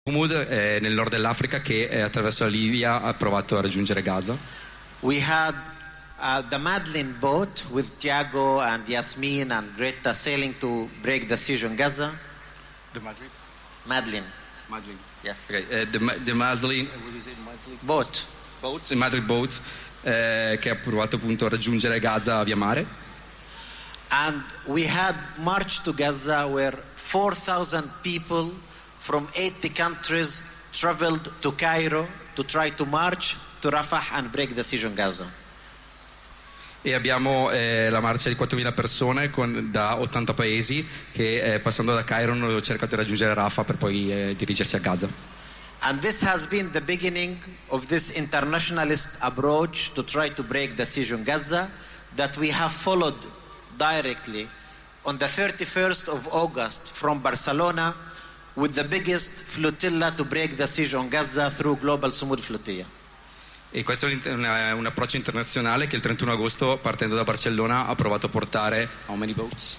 Humud nel nord dell'Africa che attraverso la Libia ha provato a raggiungere Gaza. We had the Madlin boat with Tiago and Yasmin and Greta sailing to break the siege on Gaza. The Madrid? Madlin. Madrid. Yes. Okay. The Madlin Boat. Boats, il Madrid boat che ha provato appunto a raggiungere Gaza via mare. And we had marched to Gaza where 4,000 people from 80 countries traveled to Cairo to try to march to Rafah and break the siege on Gaza. E abbiamo la marcia di 4.000 persone da 80 paesi che passando da Cairo hanno cercato di raggiungere Rafah per poi dirigersi a Gaza. And this has been the beginning of this internationalist approach to try to break the siege on Gaza that we have followed directly on the 31st of August from Barcelona with the biggest flotilla to break the siege on Gaza through Global Sumud Flotilla. E questo è un approccio internazionale che il 31 agosto partendo da Barcellona ha provato a portare how many boats?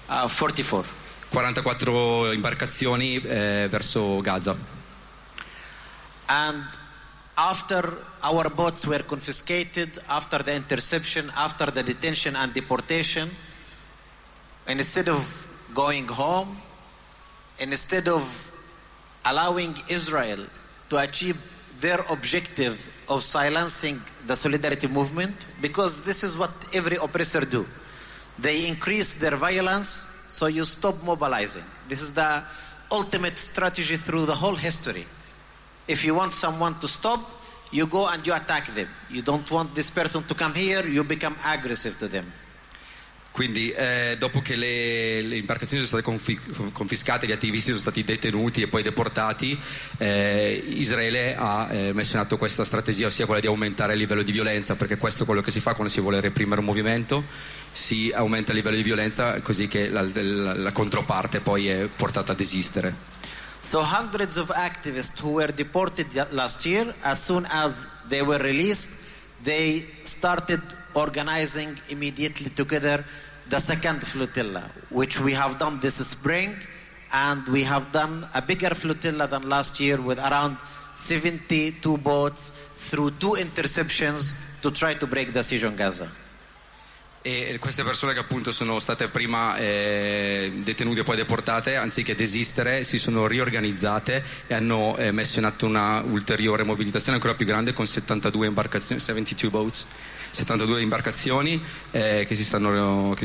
44 imbarcazioni verso Gaza. And after our boats were confiscated, after the interception, after the detention and deportation, and instead of going home, and instead of allowing Israel to achieve their objective of silencing the solidarity movement, because this is what every oppressor do. They increase their violence, so you stop mobilizing. This is the ultimate strategy through the whole history. If you want someone to stop, you go and you attack them. You don't want this person to come here, you become aggressive to them. Quindi dopo che le imbarcazioni sono state confiscate, gli attivisti sono stati detenuti e poi deportati, Israele ha messo in atto questa strategia, ossia quella di aumentare il livello di violenza, perché questo è quello che si fa quando si vuole reprimere un movimento, si aumenta il livello di violenza così che la controparte poi è portata a desistere. So hundreds of activists who were deported last year, as soon as they were released, they started organizing immediately together the second flotilla, which we have done this spring, and we have done a bigger flotilla than last year with around 72 boats through 2 interceptions to try to break the siege on Gaza. E queste persone che appunto sono state prima detenute e poi deportate, anziché desistere, si sono riorganizzate e hanno messo in atto una ulteriore mobilitazione ancora più grande con 72 imbarcazioni, 72 boats, 72 imbarcazioni che si stanno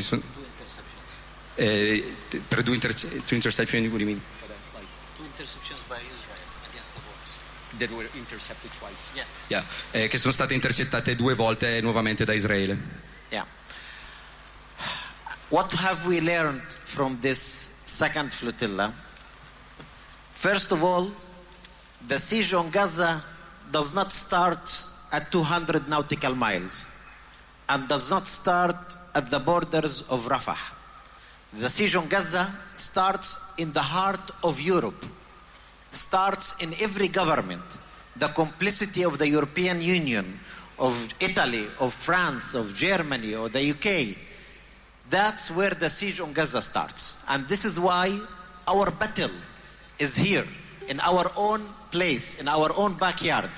per 2 interception, what do you mean? 2 interceptions by Israel against the boats. That were intercepted twice. Yes. Yeah, che sono state intercettate 2 volte nuovamente da Israele. Yeah. What have we learned from this second flotilla? First of all, the siege on Gaza does not start at 200 nautical miles and does not start at the borders of Rafah. The siege on Gaza starts in the heart of Europe, starts in every government. The complicity of the European Union, of Italy, of France, of Germany, or the UK, that's where the siege on Gaza starts. And this is why our battle is here, in our own place, in our own backyard.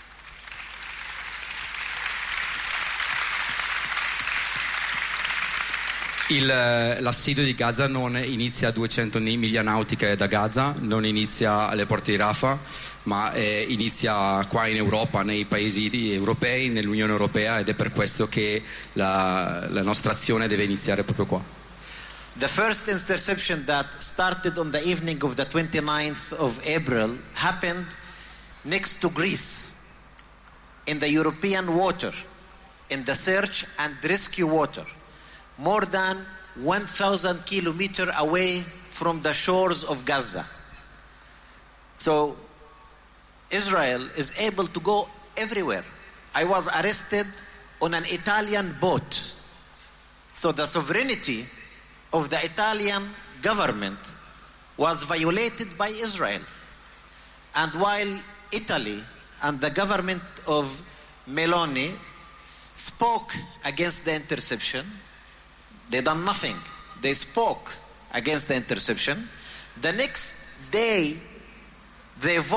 L'assedio di Gaza non inizia a 200 miglia nautiche da Gaza, non inizia alle porte di Rafah, ma inizia qua in Europa, nei paesi europei, nell'Unione Europea, ed è per questo che la nostra azione deve iniziare proprio qua. The first interception that started on the evening of the 29th of April happened next to Greece, in the European water, in the search and rescue water, more than 1,000 kilometers away from the shores of Gaza. So Israel is able to go everywhere. I was arrested on an Italian boat. So the sovereignty of the Italian government was violated by Israel. And while Italy and the government of Meloni spoke against the interception, they done nothing. They spoke against the interception. The next day, They